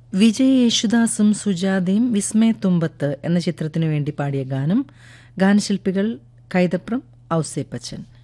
വിജയ് യേശുദാസും സുജാതയും വിസ്മയത്തുമ്പത്ത് എന്ന ചിത്രത്തിനു വേണ്ടി പാടിയ ഗാനം. ഗാനശില്പികൾ കൈതപ്രം, ഔസേപ്പച്ചൻ.